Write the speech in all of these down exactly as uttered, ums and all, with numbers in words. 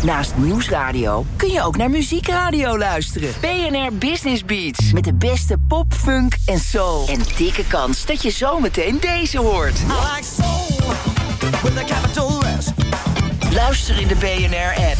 Naast Nieuwsradio kun je ook naar muziekradio luisteren. B N R Business Beats. Met de beste pop, funk en soul. En dikke kans dat je zometeen deze hoort. I like soul with a capital S. Luister in de B N R-app.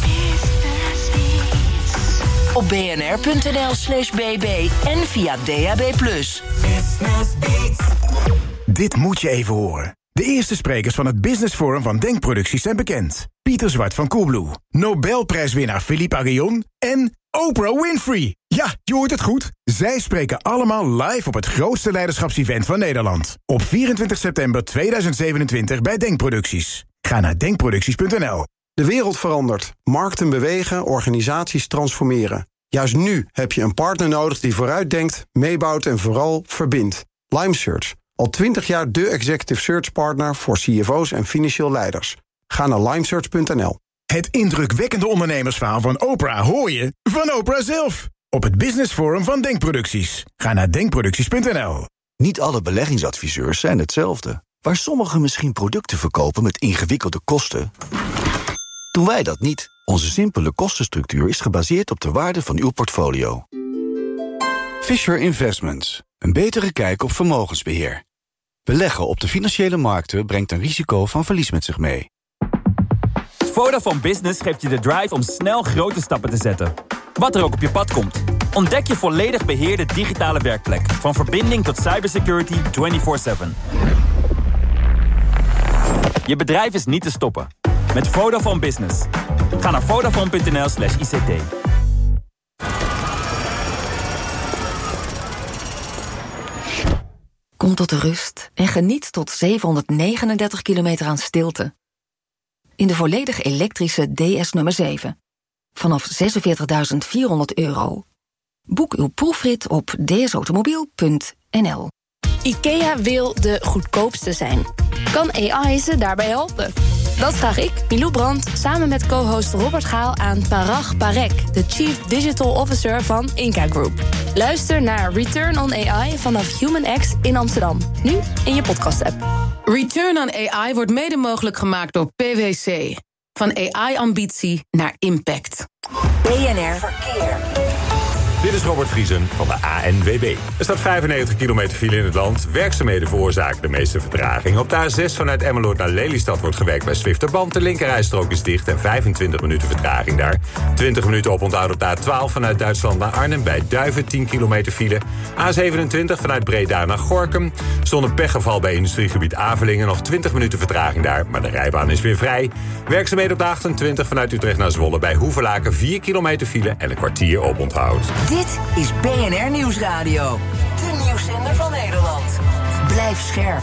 Op bnr.nl slash bb en via D A B plus. Business Beats. Dit moet je even horen. De eerste sprekers van het Business Forum van Denkproducties zijn bekend. Pieter Zwart van Coolblue, Nobelprijswinnaar Philippe Arion en Oprah Winfrey. Ja, je hoort het goed. Zij spreken allemaal live op het grootste leiderschapsevent van Nederland. Op vierentwintig september tweeduizend zevenentwintig bij Denkproducties. Ga naar denkproducties punt n l. De wereld verandert. Markten bewegen, organisaties transformeren. Juist nu heb je een partner nodig die vooruitdenkt, meebouwt en vooral verbindt. LimeSearch. Al twintig jaar de executive search partner voor C F O's en financieel leiders. Ga naar limesearch punt n l. Het indrukwekkende ondernemersverhaal van Oprah hoor je van Oprah zelf. Op het Business Forum van Denkproducties. Ga naar denkproducties punt n l. Niet alle beleggingsadviseurs zijn hetzelfde. Waar sommigen misschien producten verkopen met ingewikkelde kosten, doen wij dat niet. Onze simpele kostenstructuur is gebaseerd op de waarde van uw portfolio. Fisher Investments. Een betere kijk op vermogensbeheer. Beleggen op de financiële markten brengt een risico van verlies met zich mee. Vodafone Business geeft je de drive om snel grote stappen te zetten. Wat er ook op je pad komt. Ontdek je volledig beheerde digitale werkplek. Van verbinding tot cybersecurity vierentwintig zeven. Je bedrijf is niet te stoppen. Met Vodafone Business. Ga naar vodafone punt n l slash I C T. Kom tot de rust en geniet tot zevenhonderdnegenendertig kilometer aan stilte. In de volledig elektrische D S nummer zeven. Vanaf zesenveertigduizend vierhonderd euro. Boek uw proefrit op d s automobiel punt n l. IKEA wil de goedkoopste zijn. Kan A I ze daarbij helpen? Dat vraag ik, Milou Brandt, samen met co-host Robert Gaal aan Parag Parek, de Chief Digital Officer van Inca Group. Luister naar Return on A I vanaf HumanX in Amsterdam. Nu in je podcast-app. Return on A I wordt mede mogelijk gemaakt door P W C. Van A I-ambitie naar impact. B N R Verkeer. Dit is Robert Vriesen van de A N W B. Er staat vijfennegentig kilometer file in het land. Werkzaamheden veroorzaken de meeste vertraging. Op de A zes vanuit Emmeloord naar Lelystad wordt gewerkt bij Zwifterband. De linkerrijstrook is dicht en vijfentwintig minuten vertraging daar. twintig minuten oponthoud op de A twaalf vanuit Duitsland naar Arnhem. Bij Duiven tien kilometer file. A zevenentwintig vanuit Breda naar Gorinchem. Zonder pechgeval bij industriegebied Avelingen. Nog twintig minuten vertraging daar, maar de rijbaan is weer vrij. Werkzaamheden op de achtentwintig vanuit Utrecht naar Zwolle. Bij Hoevelaken vier kilometer file en een kwartier oponthoud. Dit is B N R Nieuwsradio. De nieuwszender van Nederland. Blijf scherp.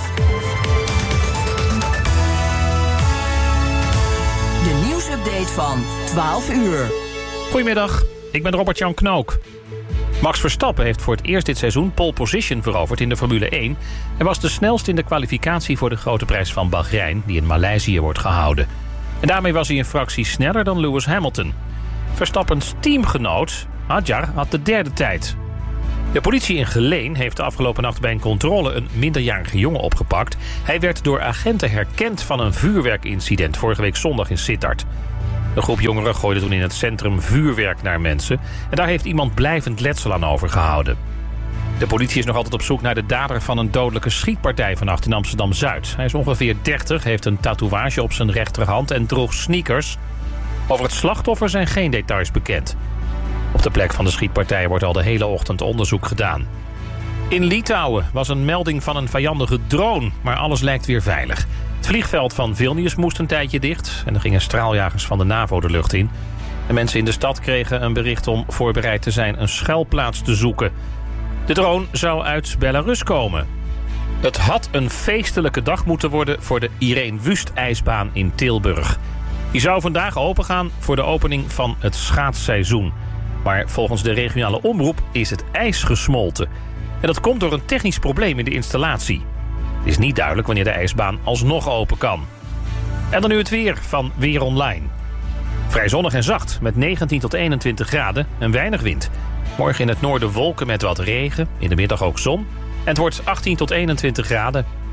De nieuwsupdate van twaalf uur. Goedemiddag, ik ben Robert-Jan Knook. Max Verstappen heeft voor het eerst dit seizoen pole position veroverd in de Formule één... en was de snelst in de kwalificatie voor de grote prijs van Bahrein... die in Maleisië wordt gehouden. En daarmee was hij een fractie sneller dan Lewis Hamilton. Verstappens teamgenoot Hadjar had de derde tijd. De politie in Geleen heeft de afgelopen nacht bij een controle een minderjarige jongen opgepakt. Hij werd door agenten herkend van een vuurwerkincident vorige week zondag in Sittard. Een groep jongeren gooide toen in het centrum vuurwerk naar mensen en daar heeft iemand blijvend letsel aan overgehouden. De politie is nog altijd op zoek naar de dader van een dodelijke schietpartij vannacht in Amsterdam-Zuid. Hij is ongeveer dertig, heeft een tatoeage op zijn rechterhand en droeg sneakers. Over het slachtoffer zijn geen details bekend. Op de plek van de schietpartij wordt al de hele ochtend onderzoek gedaan. In Litouwen was een melding van een vijandige drone, maar alles lijkt weer veilig. Het vliegveld van Vilnius moest een tijdje dicht en er gingen straaljagers van de NAVO de lucht in. De mensen in de stad kregen een bericht om voorbereid te zijn een schuilplaats te zoeken. De drone zou uit Belarus komen. Het had een feestelijke dag moeten worden voor de Irene Wust-ijsbaan in Tilburg. Die zou vandaag opengaan voor de opening van het schaatsseizoen. Maar volgens de regionale omroep is het ijs gesmolten. En dat komt door een technisch probleem in de installatie. Het is niet duidelijk wanneer de ijsbaan alsnog open kan. En dan nu het weer van Weer Online. Vrij zonnig en zacht met negentien tot eenentwintig graden en weinig wind. Morgen in het noorden wolken met wat regen, in de middag ook zon. En het wordt achttien tot eenentwintig graden.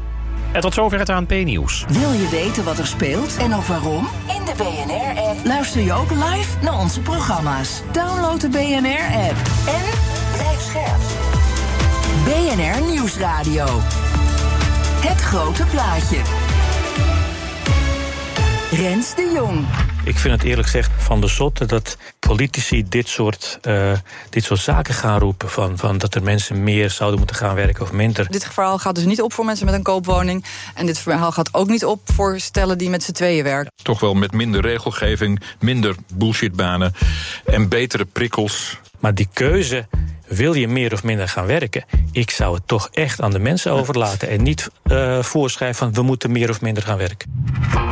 En tot zover het A N P-nieuws. Wil je weten wat er speelt en ook waarom? In de B N R-app luister je ook live naar onze programma's. Download de B N R-app en blijf scherp. B N R Nieuwsradio. Het grote plaatje. Rens de Jong. Ik vind het eerlijk gezegd van de zotte dat politici dit soort, uh, dit soort zaken gaan roepen. Van, van dat er mensen meer zouden moeten gaan werken of minder. Dit verhaal gaat dus niet op voor mensen met een koopwoning. En dit verhaal gaat ook niet op voor stellen die met z'n tweeën werken. Toch wel met minder regelgeving, minder bullshitbanen en betere prikkels. Maar die keuze, wil je meer of minder gaan werken? Ik zou het toch echt aan de mensen overlaten. En niet uh, voorschrijven van we moeten meer of minder gaan werken.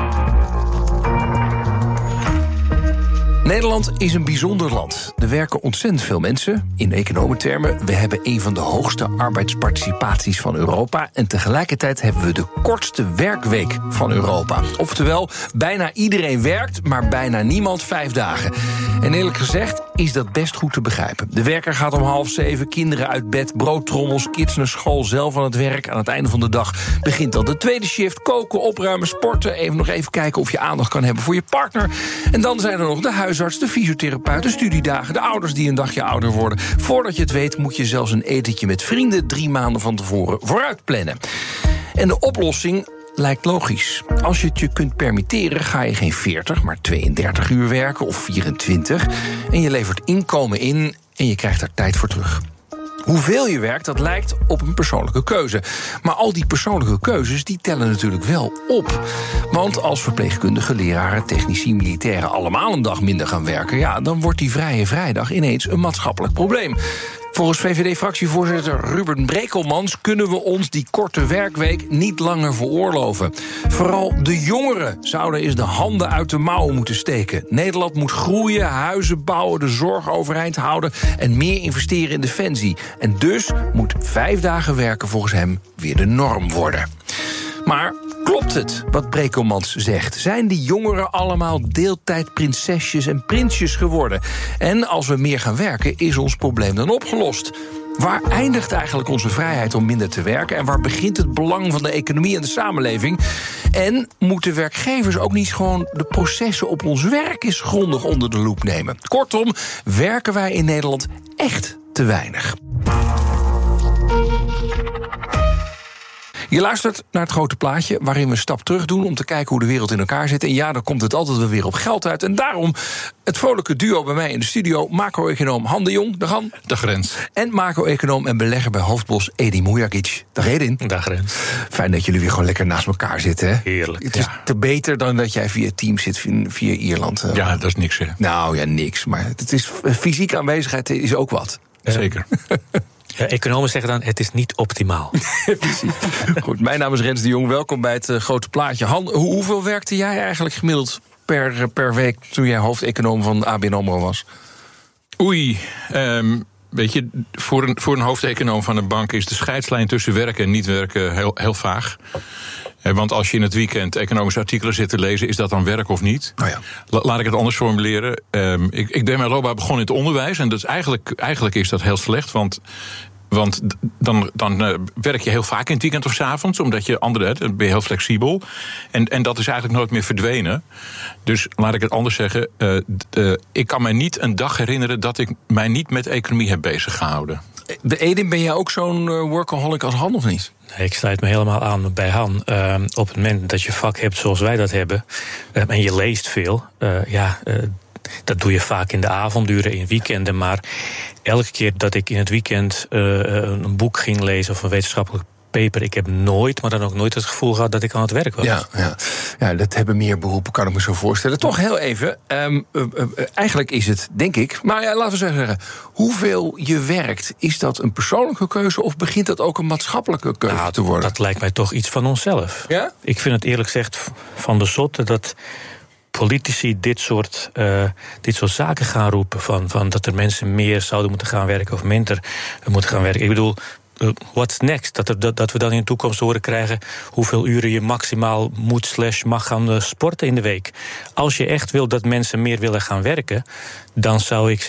Nederland is een bijzonder land. Er werken ontzettend veel mensen. In economentermen, we hebben een van de hoogste arbeidsparticipaties van Europa. En tegelijkertijd hebben we de kortste werkweek van Europa. Oftewel, bijna iedereen werkt, maar bijna niemand vijf dagen. En eerlijk gezegd is dat best goed te begrijpen. De werker gaat om half zeven, kinderen uit bed, broodtrommels, kids naar school, zelf aan het werk. Aan het einde van de dag begint dan de tweede shift. Koken, opruimen, sporten. Even nog even kijken of je aandacht kan hebben voor je partner. En dan zijn er nog de huisarts, de fysiotherapeut, de studiedagen, de ouders die een dagje ouder worden. Voordat je het weet moet je zelfs een etentje met vrienden drie maanden van tevoren vooruit plannen. En de oplossing lijkt logisch. Als je het je kunt permitteren, ga je geen veertig, maar tweeëndertig uur werken of vierentwintig. En je levert inkomen in en je krijgt er tijd voor terug. Hoeveel je werkt, dat lijkt op een persoonlijke keuze. Maar al die persoonlijke keuzes, die tellen natuurlijk wel op. Want als verpleegkundigen, leraren, technici, militairen allemaal een dag minder gaan werken, ja, dan wordt die vrije vrijdag ineens een maatschappelijk probleem. Volgens V V D-fractievoorzitter Ruben Brekelmans kunnen we ons die korte werkweek niet langer veroorloven. Vooral de jongeren zouden eens de handen uit de mouwen moeten steken. Nederland moet groeien, huizen bouwen, de zorg overeind houden en meer investeren in defensie. En dus moet vijf dagen werken volgens hem weer de norm worden. Maar klopt het wat Brekelmans zegt? Zijn die jongeren allemaal deeltijdprinsesjes en prinsjes geworden? En als we meer gaan werken, is ons probleem dan opgelost? Waar eindigt eigenlijk onze vrijheid om minder te werken? En waar begint het belang van de economie en de samenleving? En moeten werkgevers ook niet gewoon de processen op ons werk eens grondig onder de loep nemen? Kortom, werken wij in Nederland echt te weinig. Je luistert naar het grote plaatje, waarin we een stap terug doen om te kijken hoe de wereld in elkaar zit. En ja, dan komt het altijd wel weer op geld uit. En daarom het vrolijke duo bij mij in de studio, macro-econoom Han de Jong. Dag Han. Dag Rens. En macro-econoom en belegger bij Hoofdbos Edin Mujagic. Dag Edin. Dag Rens. Fijn dat jullie weer gewoon lekker naast elkaar zitten. Hè? Heerlijk. Het is ja. te beter dan dat jij via Teams zit via Ierland. Ja, dat is niks hè. Nou ja, niks. Maar het is, fysieke aanwezigheid is ook wat. Zeker. Ja, economen zeggen dan, het is niet optimaal. Precies. Goed, mijn naam is Rens de Jong. Welkom bij het uh, grote plaatje. Han, hoe, hoeveel werkte jij eigenlijk gemiddeld per, per week toen jij hoofdeconoom van A B N AMRO was? Oei, um, weet je, voor een, voor een hoofdeconoom van een bank is de scheidslijn tussen werken en niet werken heel, heel vaag. Want als je in het weekend economische artikelen zit te lezen, is dat dan werk of niet? Oh ja. La, laat ik het anders formuleren. Um, ik, ik ben mijn loopbaan begonnen in het onderwijs. En dat is eigenlijk, eigenlijk is dat heel slecht. Want, want dan, dan uh, werk je heel vaak in het weekend of 's avonds. Omdat je andere, dan ben je heel flexibel. En, en dat is eigenlijk nooit meer verdwenen. Dus laat ik het anders zeggen. Uh, uh, ik kan mij niet een dag herinneren dat ik mij niet met economie heb bezig gehouden. De Edin, ben jij ook zo'n workaholic als Han of niet? Nee, ik sluit me helemaal aan bij Han. Uh, op het moment dat je vak hebt zoals wij dat hebben, uh, en je leest veel, uh, ja, uh, dat doe je vaak in de avonduren, in weekenden. Maar elke keer dat ik in het weekend uh, een boek ging lezen of een wetenschappelijk paper, ik heb nooit, maar dan ook nooit het gevoel gehad dat ik aan het werk was. Ja, ja. ja dat hebben meer beroepen, kan ik me zo voorstellen. Toch heel even, um, uh, uh, eigenlijk is het, denk ik, maar ja, laten we zeggen, hoeveel je werkt, is dat een persoonlijke keuze of begint dat ook een maatschappelijke keuze nou, te worden? Dat lijkt mij toch iets van onszelf. Ja? Ik vind het eerlijk gezegd van de zotte dat politici dit soort, uh, dit soort zaken gaan roepen, van, van dat er mensen meer zouden moeten gaan werken of minder moeten gaan werken. Ik bedoel, Uh, what's next? Dat, er, dat, dat we dan in de toekomst te horen krijgen hoeveel uren je maximaal moet slash mag gaan uh, sporten in de week. Als je echt wil dat mensen meer willen gaan werken, dan zou ik zeggen,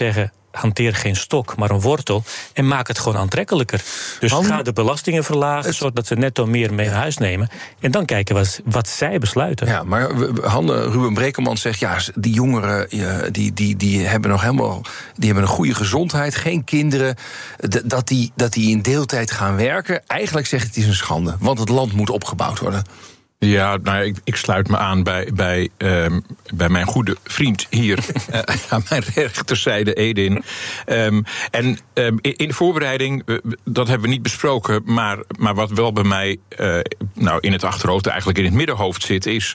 hanteer geen stok, maar een wortel. En maak het gewoon aantrekkelijker. Dus Han... ga de belastingen verlagen, het... zodat ze netto meer mee naar huis nemen. En dan kijken wat, wat zij besluiten. Ja, maar Han, Ruben Brekelmans zegt, ja, die jongeren die, die, die hebben nog helemaal, die hebben een goede gezondheid, geen kinderen. Dat die, dat die in deeltijd gaan werken. Eigenlijk zegt het is een schande, want het land moet opgebouwd worden. Ja, nou ja, ik, ik sluit me aan bij, bij, um, bij mijn goede vriend hier uh, aan mijn rechterzijde, Edin. Um, en um, in de voorbereiding, uh, dat hebben we niet besproken, maar, maar wat wel bij mij uh, nou, in het achterhoofd, eigenlijk in het middenhoofd zit, is...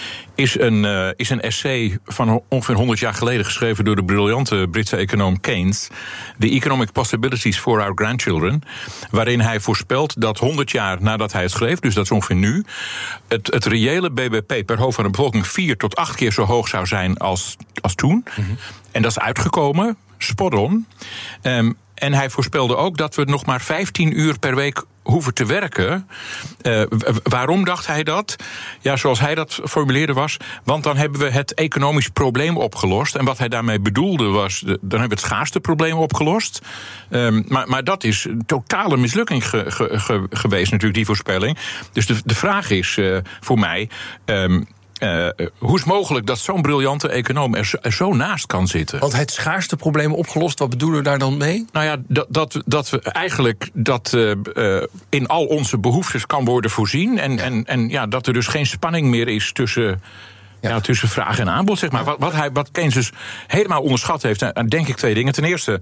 Is een, uh, is een essay van ongeveer honderd jaar geleden geschreven door de briljante Britse econoom Keynes, The Economic Possibilities for Our Grandchildren, waarin hij voorspelt dat honderd jaar nadat hij het schreef, dus dat is ongeveer nu, het, het reële B B P per hoofd van de bevolking vier tot acht keer zo hoog zou zijn als, als toen. Mm-hmm. En dat is uitgekomen, spot on. Um, en hij voorspelde ook dat we nog maar vijftien uur per week hoeven te werken. Uh, waarom dacht hij dat? Ja, zoals hij dat formuleerde was, want dan hebben we het economisch probleem opgelost. En wat hij daarmee bedoelde was, dan hebben we het schaarste probleem opgelost. Um, maar, maar dat is een totale mislukking ge, ge, ge, geweest natuurlijk, die voorspelling. Dus de, de vraag is uh, voor mij, Um, Uh, hoe is het mogelijk dat zo'n briljante econoom er zo, er zo naast kan zitten? Want het schaarste probleem opgelost, wat bedoelen we daar dan mee? Nou ja, dat, dat, dat we eigenlijk dat uh, uh, in al onze behoeftes kan worden voorzien. En, ja. en, en ja, dat er dus geen spanning meer is tussen... Ja. Ja, tussen vraag en aanbod, zeg maar. Wat, wat, hij, wat Keynes dus helemaal onderschat heeft, dan denk ik twee dingen. Ten eerste,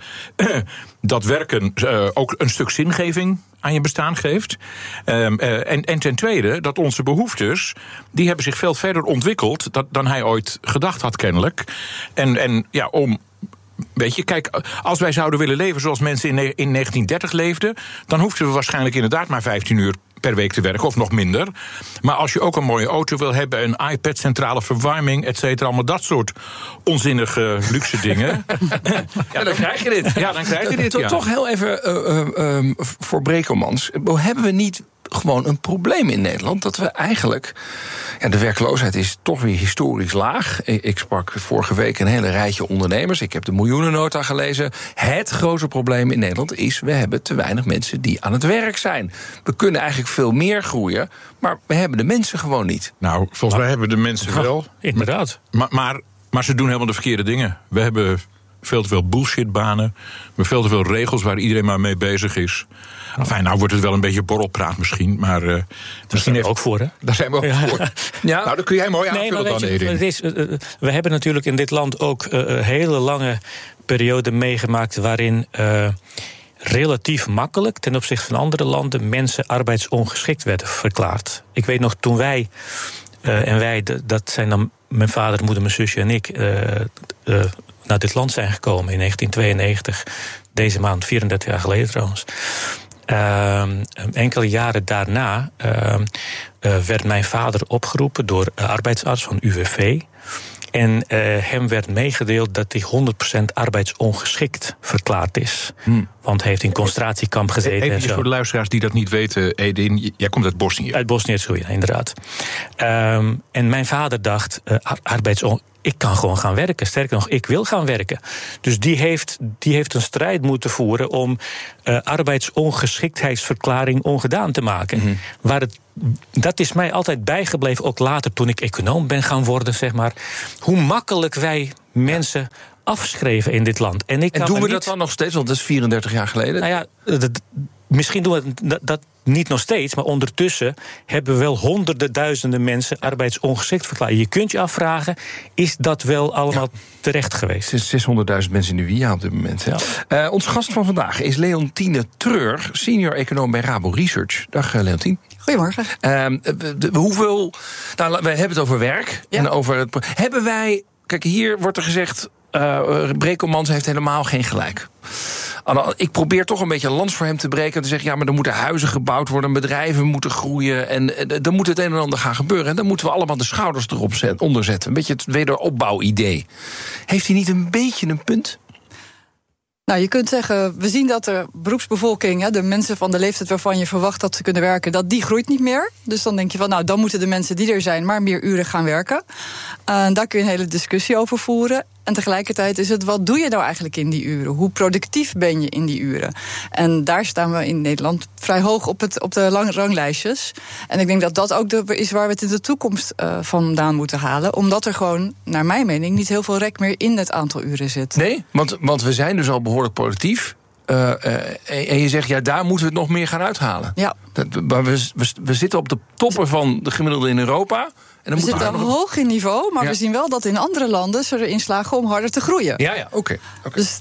dat werken uh, ook een stuk zingeving aan je bestaan geeft. Um, uh, en, en ten tweede, dat onze behoeftes, die hebben zich veel verder ontwikkeld dan, dan hij ooit gedacht had, kennelijk. En, en ja, om... Weet je, kijk, als wij zouden willen leven zoals mensen in, ne- in negentien dertig leefden, dan hoefden we waarschijnlijk inderdaad maar vijftien uur per week te werken, of nog minder. Maar als je ook een mooie auto wil hebben, een iPad, centrale verwarming, et cetera, allemaal dat soort onzinnige luxe dingen. Ja, dan krijg je dit. Ja, dan krijg je dit. Ja. Toch heel even uh, uh, um, voor Brekelmans. Hebben we niet gewoon een probleem in Nederland dat we eigenlijk... Ja, de werkloosheid is toch weer historisch laag. Ik sprak vorige week een hele rijtje ondernemers. Ik heb de miljoenennota gelezen. Het grote probleem in Nederland is, we hebben te weinig mensen die aan het werk zijn. We kunnen eigenlijk veel meer groeien, maar we hebben de mensen gewoon niet. Nou, volgens mij hebben we de mensen wel. Ja, inderdaad. Maar, maar, maar ze doen helemaal de verkeerde dingen. We hebben veel te veel bullshitbanen. We hebben veel te veel regels waar iedereen maar mee bezig is. Enfin, nou wordt het wel een beetje borrelpraat misschien, maar... Uh, daar zijn we ook voor, hè? Daar zijn we ook ja. voor. Ja. Nou, dat kun jij mooi aanvullen nee, dan, je, Edin. Het is, uh, we hebben natuurlijk in dit land ook een uh, hele lange periode meegemaakt waarin uh, relatief makkelijk ten opzichte van andere landen mensen arbeidsongeschikt werden verklaard. Ik weet nog, toen wij, uh, en wij, dat zijn dan mijn vader, moeder, mijn zusje en ik, uh, uh, naar dit land zijn gekomen in negentien tweeënnegentig. Deze maand, vierendertig jaar geleden trouwens. Uh, enkele jaren daarna uh, uh, werd mijn vader opgeroepen door uh, arbeidsarts van U W V. En uh, hem werd meegedeeld dat hij honderd procent arbeidsongeschikt verklaard is. Hmm. Want hij heeft in concentratiekamp gezeten. Even en zo. Voor de luisteraars die dat niet weten, Edin, jij komt uit Bosnië. Uit Bosnië-Herzegovina, inderdaad. Um, en mijn vader dacht, uh, arbeidsongeschikt. Ik kan gewoon gaan werken. Sterker nog, ik wil gaan werken. Dus die heeft, die heeft een strijd moeten voeren om uh, arbeidsongeschiktheidsverklaring ongedaan te maken. Mm-hmm. Waar het, dat is mij altijd bijgebleven, ook later toen ik econoom ben gaan worden, zeg maar. Hoe makkelijk wij mensen afschreven in dit land. En, ik en kan doen we niet... dat dan nog steeds? Want dat is vierendertig jaar geleden. Nou ja, dat, misschien doen we dat, dat niet nog steeds, maar ondertussen hebben we wel honderden duizenden mensen arbeidsongeschikt verklaard. Je kunt je afvragen, is dat wel allemaal ja. terecht geweest? Het is zeshonderdduizend mensen in de W I A op dit moment. Ja. Uh, ons gast van vandaag is Leontine Treur, senior econoom bij Rabo Research. Dag uh, Leontine. Goedemorgen. Uh, de, de, hoeveel, nou, we hebben het over werk. Ja. En over het, hebben wij, kijk, hier wordt er gezegd, Uh, Brekelmans heeft helemaal geen gelijk. Ik probeer toch een beetje een lans voor hem te breken en te zeggen, ja, maar er moeten huizen gebouwd worden, bedrijven moeten groeien en er moet het een en ander gaan gebeuren. En dan moeten we allemaal de schouders erop zet, onderzetten. Een beetje het wederopbouwidee. Heeft hij niet een beetje een punt? Nou, je kunt zeggen, we zien dat de beroepsbevolking, hè, de mensen van de leeftijd waarvan je verwacht dat ze kunnen werken, dat die groeit niet meer. Dus dan denk je van, nou, dan moeten de mensen die er zijn maar meer uren gaan werken. Uh, daar kun je een hele discussie over voeren. En tegelijkertijd is het, wat doe je nou eigenlijk in die uren? Hoe productief ben je in die uren? En daar staan we in Nederland vrij hoog op, het, op de lange ranglijstjes. En ik denk dat dat ook de, is waar we het in de toekomst uh, vandaan moeten halen. Omdat er gewoon, naar mijn mening, niet heel veel rek meer in het aantal uren zit. Nee, want, want we zijn dus al behoorlijk productief. Uh, uh, en je zegt, ja, daar moeten we het nog meer gaan uithalen. Ja. Dat, maar we, we, we zitten op de toppen van de gemiddelde in Europa. En dan we zitten we nog hoog in niveau, maar ja. we zien wel dat in andere landen ze erin slagen om harder te groeien. Ja, ja, oké. Okay, okay. Dus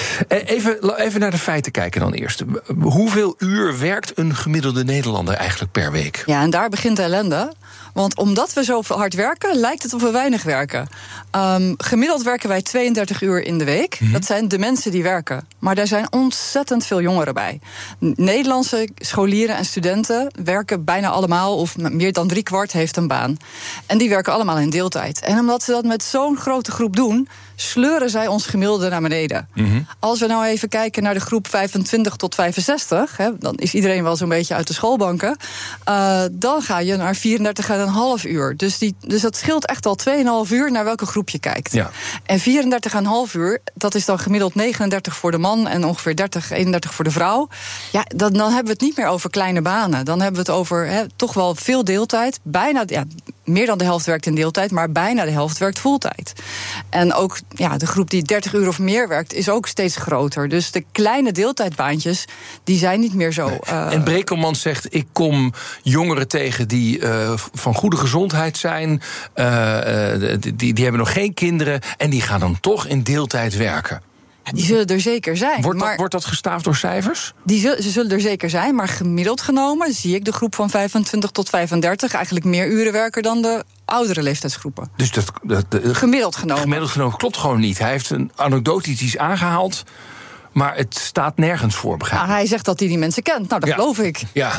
even, even naar de feiten kijken dan eerst. Hoeveel uur werkt een gemiddelde Nederlander eigenlijk per week? Ja, en daar begint de ellende. Want omdat we zo hard werken, lijkt het of we weinig werken. Um, gemiddeld werken wij tweeëndertig uur in de week. Mm-hmm. Dat zijn de mensen die werken. Maar daar zijn ontzettend veel jongeren bij. Nederlandse scholieren en studenten werken bijna allemaal, of meer dan driekwart heeft een baan. En die werken allemaal in deeltijd. En omdat ze dat met zo'n grote groep doen, sleuren zij ons gemiddelde naar beneden. Mm-hmm. Als we nou even kijken naar de groep vijfentwintig tot vijfenzestig... Hè, dan is iedereen wel zo'n beetje uit de schoolbanken. Uh, dan ga je naar vierendertig komma vijf uur. Dus, die, dus dat scheelt echt al twee komma vijf uur naar welke groep je kijkt. Ja. En vierendertig komma vijf uur, dat is dan gemiddeld negenendertig voor de man en ongeveer dertig, eenendertig voor de vrouw. Ja, dan, dan hebben we het niet meer over kleine banen. Dan hebben we het over hè, toch wel veel deeltijd. Bijna, ja, meer dan de helft werkt in deeltijd, maar bijna de helft werkt fulltime. En ook ja, de groep die dertig uur of meer werkt, is ook steeds groter. Dus de kleine deeltijdbaantjes, die zijn niet meer zo. Nee. Uh... En Brekelmans zegt, ik kom jongeren tegen die uh, van goede gezondheid zijn, uh, die, die hebben nog geen kinderen en die gaan dan toch in deeltijd werken. Die zullen er zeker zijn. Wordt dat, maar wordt dat gestaafd door cijfers? Die zullen, ze zullen er zeker zijn, maar gemiddeld genomen zie ik de groep van vijfentwintig tot vijfendertig eigenlijk meer uren werken dan de oudere leeftijdsgroepen. Dus dat, dat, dat gemiddeld genomen. Gemiddeld genomen klopt gewoon niet. Hij heeft een anekdotisch iets aangehaald, maar het staat nergens voor, begrijp ik. Ah, hij zegt dat hij die mensen kent. Nou, dat ja. geloof ik. Ja.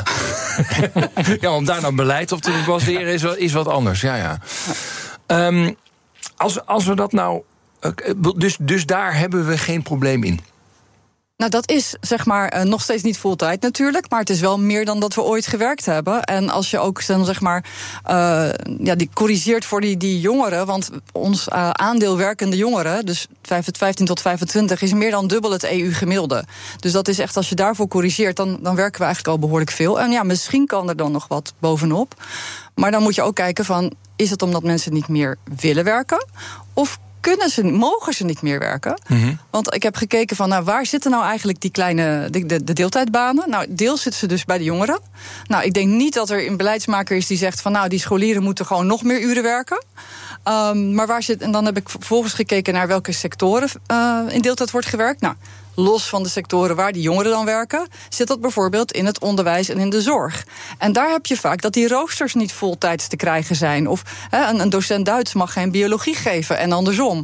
ja, om daar dan beleid op te baseren is, is wat anders. Ja, ja. ja. Um, als, als we dat nou... Dus, dus daar hebben we geen probleem in. Nou, dat is zeg maar uh, nog steeds niet fulltime natuurlijk, maar het is wel meer dan dat we ooit gewerkt hebben. En als je ook dan zeg maar uh, ja, die corrigeert voor die, die jongeren, want ons uh, aandeel werkende jongeren, dus vijftien tot vijfentwintig, is meer dan dubbel het E U-gemiddelde. Dus dat is echt, als je daarvoor corrigeert, dan, dan werken we eigenlijk al behoorlijk veel. En ja, misschien kan er dan nog wat bovenop. Maar dan moet je ook kijken van, is het omdat mensen niet meer willen werken? Of kunnen ze, mogen ze niet meer werken? Mm-hmm. Want ik heb gekeken van, nou, waar zitten nou eigenlijk die kleine, de, de, de deeltijdbanen? Nou, deels zitten ze dus bij de jongeren. Nou, ik denk niet dat er een beleidsmaker is die zegt van, nou, die scholieren moeten gewoon nog meer uren werken. Um, maar waar zit, en dan heb ik vervolgens gekeken naar welke sectoren uh, in deeltijd wordt gewerkt. Nou, los van de sectoren waar die jongeren dan werken, zit dat bijvoorbeeld in het onderwijs en in de zorg. En daar heb je vaak dat die roosters niet voltijds te krijgen zijn. Of hè, een, een docent Duits mag geen biologie geven en andersom.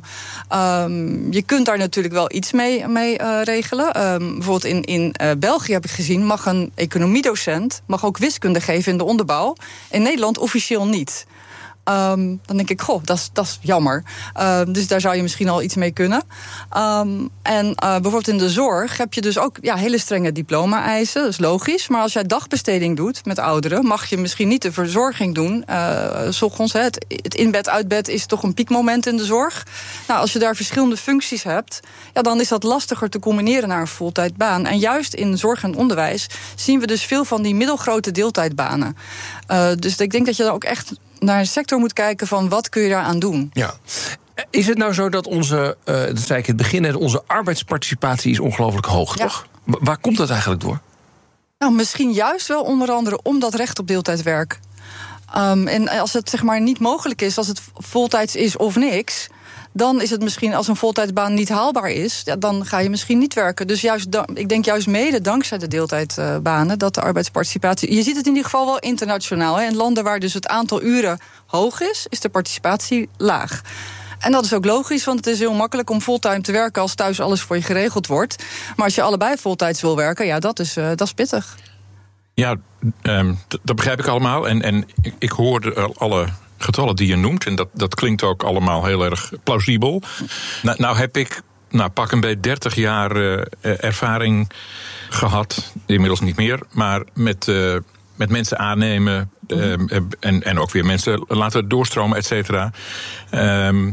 Um, je kunt daar natuurlijk wel iets mee, mee uh, regelen. Um, bijvoorbeeld in, in uh, België heb ik gezien, mag een economiedocent mag ook wiskunde geven in de onderbouw. In Nederland officieel niet. Um, dan denk ik, goh, dat is jammer. Uh, dus daar zou je misschien al iets mee kunnen. Um, en uh, bijvoorbeeld in de zorg heb je dus ook ja, hele strenge diploma-eisen. Dat is logisch. Maar als jij dagbesteding doet met ouderen, mag je misschien niet de verzorging doen. Uh, 's ochtends, het, het inbed-uitbed is toch een piekmoment in de zorg. Nou, als je daar verschillende functies hebt, ja, dan is dat lastiger te combineren naar een voltijdbaan. En juist in zorg en onderwijs zien we dus veel van die middelgrote deeltijdbanen. Uh, dus ik denk dat je dan ook echt naar een sector moet kijken van wat kun je daaraan doen. Ja. Is het nou zo dat onze, uh, dat zei ik in het begin, onze arbeidsparticipatie is ongelooflijk hoog, ja. toch? Waar komt dat eigenlijk door? Nou, misschien juist wel onder andere om dat recht op deeltijdwerk. Um, en als het zeg maar niet mogelijk is, als het voltijds is of niks, dan is het misschien, als een voltijdsbaan niet haalbaar is, ja, dan ga je misschien niet werken. Dus juist, ik denk juist mede dankzij de deeltijdbanen dat de arbeidsparticipatie, je ziet het in ieder geval wel internationaal. Hè. In landen waar dus het aantal uren hoog is, is de participatie laag. En dat is ook logisch, want het is heel makkelijk om fulltime te werken als thuis alles voor je geregeld wordt. Maar als je allebei voltijds wil werken, ja, dat is, uh, dat is pittig. Ja, um, d- dat begrijp ik allemaal. En, en ik, ik hoor de, alle getallen die je noemt. En dat, dat klinkt ook allemaal heel erg plausibel. Nou, nou heb ik nou, pak een beetje dertig jaar uh, ervaring gehad. Inmiddels niet meer. Maar met, uh, met mensen aannemen. Uh, en, en ook weer mensen laten doorstromen, et cetera. Um,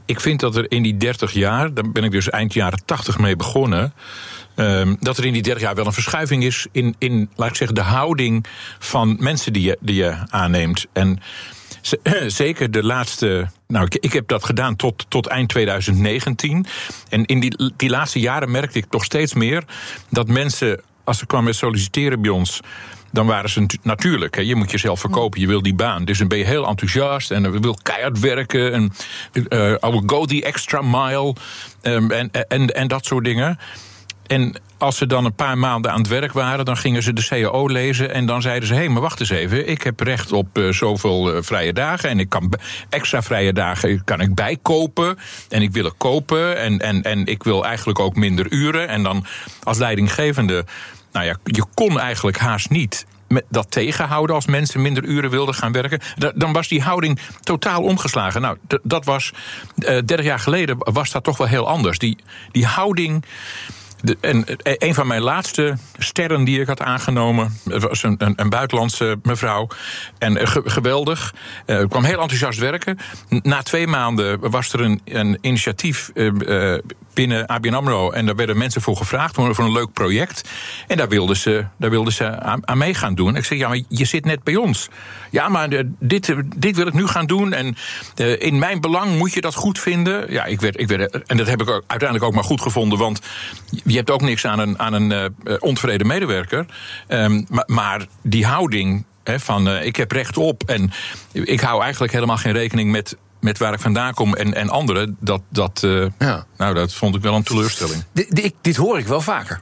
ik vind dat er in die dertig jaar, daar ben ik dus eind jaren tachtig mee begonnen, Um, dat er in die dertig jaar wel een verschuiving is in, in, laat ik zeggen, de houding van mensen die je, die je aanneemt. En z- zeker de laatste, nou, ik, ik heb dat gedaan tot, tot eind twintig negentien. En in die, die laatste jaren merkte ik toch steeds meer dat mensen, als ze kwamen solliciteren bij ons, dan waren ze natu- natuurlijk. Hè, je moet jezelf verkopen, je wil die baan. Dus dan ben je heel enthousiast en we wil keihard werken. En uh, I will go the extra mile. Um, en, en, en dat soort dingen. En als ze dan een paar maanden aan het werk waren, dan gingen ze de C A O lezen en dan zeiden ze, hé, hey, maar wacht eens even, ik heb recht op uh, zoveel uh, vrije dagen en ik kan b- extra vrije dagen kan ik bijkopen en ik wil het kopen en, en, en ik wil eigenlijk ook minder uren. En dan als leidinggevende, nou ja, je kon eigenlijk haast niet met dat tegenhouden als mensen minder uren wilden gaan werken. Da- dan was die houding totaal omgeslagen. Nou, d- dat was uh, dertig jaar geleden was dat toch wel heel anders. Die, die houding. De, en een van mijn laatste sterren die ik had aangenomen was een, een, een buitenlandse mevrouw. En ge, geweldig. Uh, kwam heel enthousiast werken. Na twee maanden was er een, een initiatief uh, binnen A B N AMRO. En daar werden mensen voor gevraagd voor een leuk project. En daar wilden ze, daar wilden ze aan, aan mee gaan doen. Ik zeg, ja, maar je zit net bij ons. Ja, maar uh, dit, dit wil ik nu gaan doen. En uh, in mijn belang moet je dat goed vinden. Ja, ik werd, ik werd, en dat heb ik uiteindelijk ook maar goed gevonden. Want je hebt ook niks aan een, aan een uh, ontevreden medewerker. Um, maar, maar die houding he, van uh, ik heb recht op. En ik hou eigenlijk helemaal geen rekening met, met waar ik vandaan kom en, en anderen. Dat, dat, uh, ja. nou, dat vond ik wel een teleurstelling. D- d- dit hoor ik wel vaker.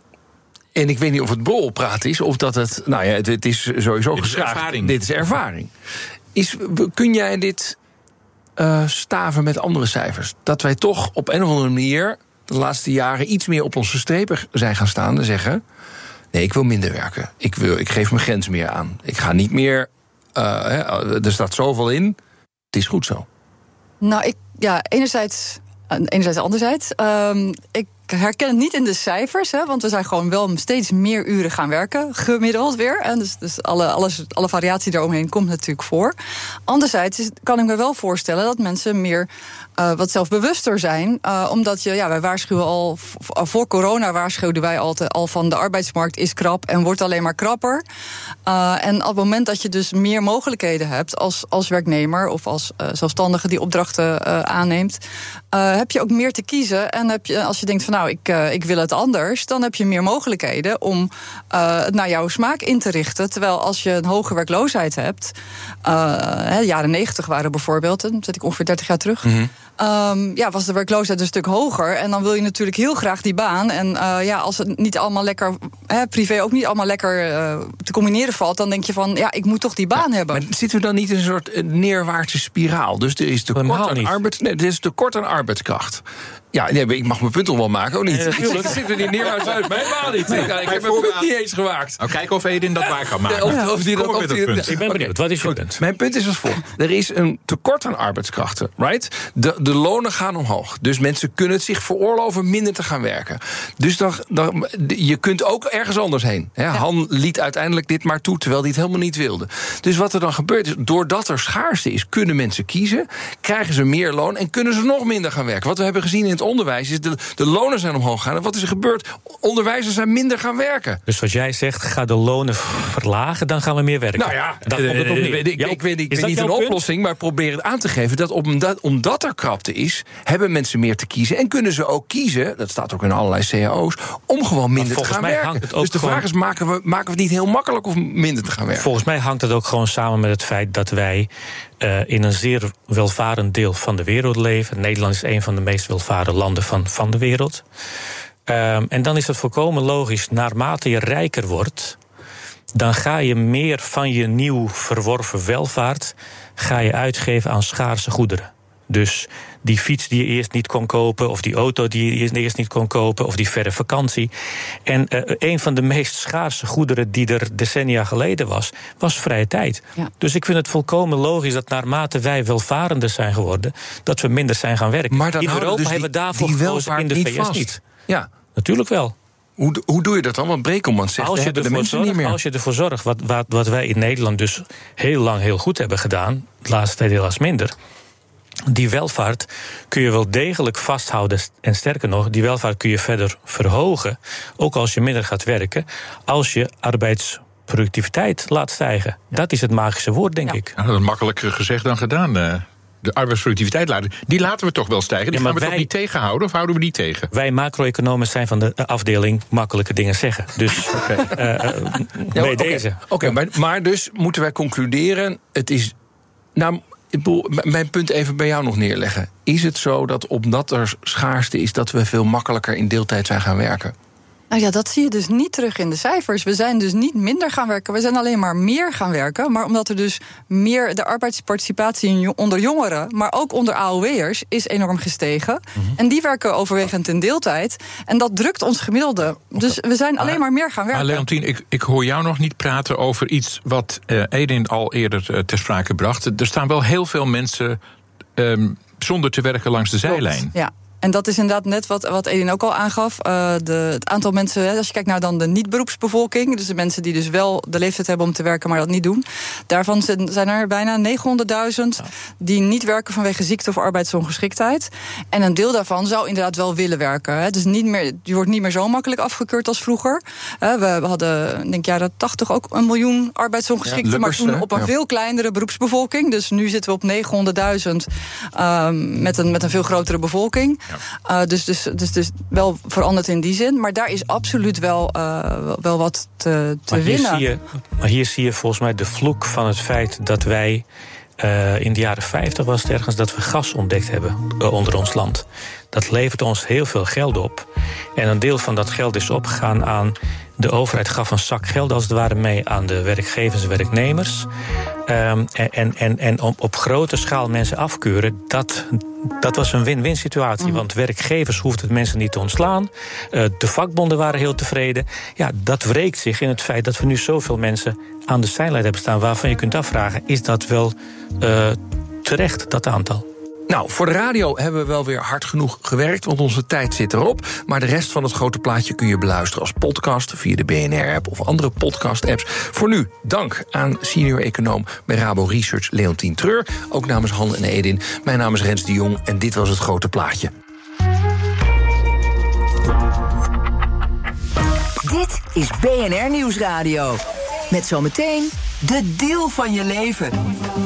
En ik weet niet of het borrelpraat is of dat het. Nou ja, het, het is sowieso dit is geschaafd. ervaring. Dit is ervaring. Is, kun jij dit uh, staven met andere cijfers? Dat wij toch op een of andere manier de laatste jaren iets meer op onze strepen zijn gaan staan en zeggen: nee, ik wil minder werken. Ik, wil, ik geef mijn grens meer aan. Ik ga niet meer. Uh, er staat zoveel in. Het is goed zo. Nou, ik, ja, enerzijds, enerzijds anderzijds. Um, ik herken het niet in de cijfers, hè, want we zijn gewoon wel steeds meer uren gaan werken, gemiddeld weer. En dus dus alle, alles, alle variatie daaromheen komt natuurlijk voor. Anderzijds is, kan ik me wel voorstellen dat mensen meer uh, wat zelfbewuster zijn. Uh, omdat je, ja, wij waarschuwen al, voor corona waarschuwden wij altijd al van de arbeidsmarkt is krap en wordt alleen maar krapper. Uh, en op het moment dat je dus meer mogelijkheden hebt als, als werknemer of als uh, zelfstandige die opdrachten uh, aanneemt, uh, heb je ook meer te kiezen. En heb je, als je denkt van nou, ik, uh, ik wil het anders, dan heb je meer mogelijkheden om uh, het naar jouw smaak in te richten. Terwijl als je een hoge werkloosheid hebt, uh, de jaren negentig waren bijvoorbeeld, dan zit ik ongeveer dertig jaar terug. Mm-hmm. Um, ja, was de werkloosheid een stuk hoger. En dan wil je natuurlijk heel graag die baan. En uh, ja, als het niet allemaal lekker, hè, privé ook niet allemaal lekker uh, te combineren valt, dan denk je van, ja, ik moet toch die baan ja, hebben. Maar zitten we dan niet in een soort neerwaartse spiraal? Dus er is tekort aan arbeids, nee, er is tekort aan arbeidskracht. Ja, nee, ik mag mijn punt al wel maken, ook niet. Ja, natuurlijk. Zit er niet neerwaarts uit, maar helemaal niet. Nee, ik heb mijn punt niet eens gemaakt. Nou, kijk of Edin dat waar kan maken. Of, of die, Kom of die, punt. Ik ben benieuwd, wat is je punt? Mijn punt is als volgt. Er is een tekort aan arbeidskrachten, right? De, de lonen gaan omhoog. Dus mensen kunnen het zich veroorloven minder te gaan werken. Dus dan, dan, je kunt ook ergens anders heen. Ja, Han liet uiteindelijk dit maar toe, terwijl hij het helemaal niet wilde. Dus wat er dan gebeurt is, doordat er schaarste is, kunnen mensen kiezen, krijgen ze meer loon en kunnen ze nog minder gaan werken. Wat we hebben gezien in het onderwijs is, de, de lonen zijn omhoog gegaan. En wat is er gebeurd? Onderwijzers zijn minder gaan werken. Dus wat jij zegt, ga de lonen verlagen, dan gaan we meer werken. Nou ja, dat komt het op neer. Ik, ik, ik weet, ik weet niet een oplossing, maar probeer het aan te geven dat omdat, omdat er krapte is, hebben mensen meer te kiezen en kunnen ze ook kiezen, dat staat ook in allerlei C A O's, om gewoon minder te gaan werken. Dus de vraag is, maken we, maken we het niet heel makkelijk om minder te gaan werken? Volgens mij hangt het ook gewoon samen met het feit dat wij uh, in een zeer welvarend deel van de wereld leven. Nederland is een van de meest welvarende landen van, van de wereld. Um, en dan is het volkomen logisch, naarmate je rijker wordt, dan ga je meer van je nieuw verworven welvaart ga je uitgeven aan schaarse goederen. Dus die fiets die je eerst niet kon kopen, of die auto die je eerst niet kon kopen, of die verre vakantie. En uh, een van de meest schaarse goederen die er decennia geleden was, was vrije tijd. Ja. Dus ik vind het volkomen logisch dat naarmate wij welvarender zijn geworden, dat we minder zijn gaan werken. Maar dan in Europa dus hebben we daarvoor die gekozen, in de niet V S vast. niet. Ja. Natuurlijk wel. Hoe, hoe doe je dat dan? Want Brekelman zegt, als je, de mensen zorgt, niet meer. als je ervoor zorgt, wat, wat, wat wij in Nederland dus heel lang heel goed hebben gedaan, de laatste tijd helaas minder, die welvaart kun je wel degelijk vasthouden. En sterker nog, die welvaart kun je verder verhogen, ook als je minder gaat werken, als je arbeidsproductiviteit laat stijgen. Ja. Dat is het magische woord, denk ja. ik. Nou, dat is makkelijker gezegd dan gedaan. Uh, de arbeidsproductiviteit laten, die laten we toch wel stijgen. Die ja, gaan we wij, toch niet tegenhouden, of houden we die tegen? Wij macro-economen zijn van de afdeling makkelijke dingen zeggen. Dus okay. uh, uh, bij ja, okay. deze. Oké, okay, maar, maar dus moeten wij concluderen, het is... Nou, mijn punt even bij jou nog neerleggen. Is het zo dat omdat er schaarste is, dat we veel makkelijker in deeltijd zijn gaan werken? Nou ja, dat zie je dus niet terug in de cijfers. We zijn dus niet minder gaan werken, we zijn alleen maar meer gaan werken. Maar omdat er dus meer de arbeidsparticipatie onder jongeren, maar ook onder A O W'ers, is enorm gestegen. Mm-hmm. En die werken overwegend in deeltijd. En dat drukt ons gemiddelde. Okay. Dus we zijn alleen maar meer gaan werken. Maar Leontien, ik, ik hoor jou nog niet praten over iets wat uh, Edin al eerder uh, ter sprake bracht. Er staan wel heel veel mensen um, zonder te werken langs de zijlijn. Klopt, ja. En dat is inderdaad net wat, wat Edin ook al aangaf. Uh, de, het aantal mensen, als je kijkt naar dan de niet-beroepsbevolking, dus de mensen die dus wel de leeftijd hebben om te werken, maar dat niet doen, daarvan zijn er bijna negenhonderdduizend ja. die niet werken vanwege ziekte of arbeidsongeschiktheid. En een deel daarvan zou inderdaad wel willen werken. Hè. Dus niet meer, je wordt niet meer zo makkelijk afgekeurd als vroeger. Uh, we, we hadden, denk ik, jaren tachtig ook een miljoen arbeidsongeschikten, ja, lukkers, maar toen op een ja. veel kleinere beroepsbevolking. Dus nu zitten we op negenhonderdduizend uh, met, een, met een veel grotere bevolking. Ja. Uh, dus, dus, dus, dus wel veranderd in die zin. Maar daar is absoluut wel, uh, wel wat te, te maar winnen. Zie je, maar hier zie je volgens mij de vloek van het feit dat wij uh, in de jaren vijftig was het ergens dat we gas ontdekt hebben uh, onder ons land. Dat levert ons heel veel geld op. En een deel van dat geld is opgegaan aan... De overheid gaf een zak geld als het ware mee aan de werkgevers en werknemers. Um, en en, en op, op grote schaal mensen afkeuren, dat, dat was een win-win situatie. Mm. Want werkgevers hoefden mensen niet te ontslaan. Uh, de vakbonden waren heel tevreden. Ja, dat wreekt zich in het feit dat we nu zoveel mensen aan de zijlijn hebben staan, waarvan je kunt afvragen, is dat wel uh, terecht, dat aantal? Nou, voor de radio hebben we wel weer hard genoeg gewerkt, want onze tijd zit erop. Maar de rest van het grote plaatje kun je beluisteren als podcast via de B N R-app of andere podcast-apps. Voor nu, dank aan senior econoom bij Rabo Research Leontien Treur. Ook namens Han en Edin. Mijn naam is Rens de Jong en dit was het grote plaatje. Dit is B N R Nieuwsradio. Met zometeen de deal van je leven.